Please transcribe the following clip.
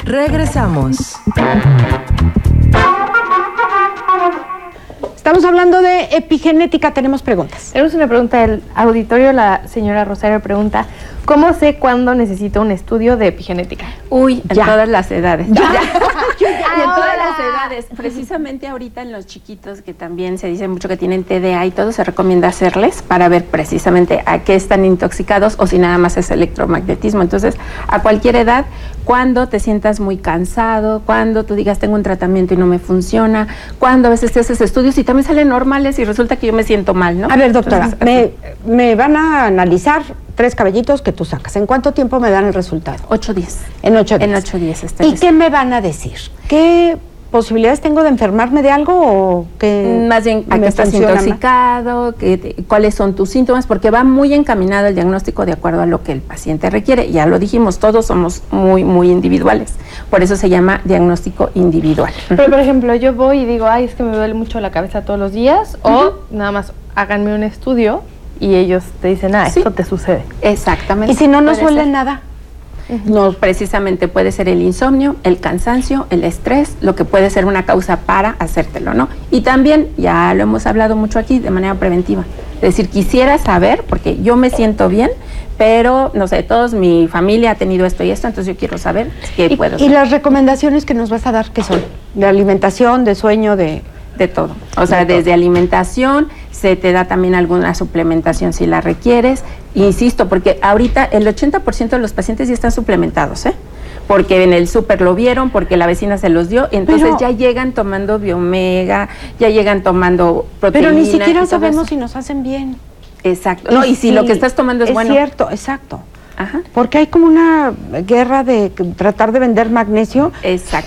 Regresamos. Estamos hablando de epigenética, tenemos preguntas. Tenemos una pregunta del auditorio, la señora Rosario pregunta, ¿cómo sé cuándo necesito un estudio de epigenética? Uy, en todas las edades. Ya. Y en todas las edades. Precisamente ahorita en los chiquitos, que también se dice mucho que tienen TDA y todo, se recomienda hacerles para ver precisamente a qué están intoxicados o si nada más es electromagnetismo. Entonces, a cualquier edad, cuando te sientas muy cansado, cuando tú digas tengo un tratamiento y no me funciona, cuando a veces te haces estudios y también salen normales y resulta que yo me siento mal, ¿no? A ver, doctora, Entonces, me van a analizar 3 cabellitos que tú sacas. ¿En cuánto tiempo me dan el resultado? 8 días. En 8 días. En 8 días está. ¿Y qué me van a decir? ¿Qué posibilidades tengo de enfermarme de algo o que más bien a qué estás intoxicado, cuáles son tus síntomas, porque va muy encaminado el diagnóstico de acuerdo a lo que el paciente requiere. Ya lo dijimos, todos somos muy individuales, por eso se llama diagnóstico individual. Pero por ejemplo, yo voy y digo, ay, es que me duele mucho la cabeza todos los días, o nada más háganme un estudio y ellos te dicen, esto te sucede. Exactamente. ¿Y si no nos duele nada? No, precisamente puede ser el insomnio, el cansancio, el estrés, lo que puede ser una causa para hacértelo, ¿no? Y también, ya lo hemos hablado mucho aquí, de manera preventiva. Es decir, quisiera saber, porque yo me siento bien, pero, no sé, mi familia ha tenido esto y esto, entonces yo quiero saber qué puedo hacer. ¿Y las recomendaciones que nos vas a dar qué son? ¿De alimentación, de sueño, de...? De todo, o sea, desde alimentación, se te da también alguna suplementación si la requieres, insisto, porque ahorita el 80% de los pacientes ya están suplementados, porque en el súper lo vieron, porque la vecina se los dio, entonces ya llegan tomando Biomega, ya llegan tomando proteína. Pero ni siquiera sabemos si nos hacen bien. Exacto, no, y si lo que estás tomando es bueno. Es cierto, exacto. Ajá. Porque hay como una guerra de tratar de vender magnesio. Exacto.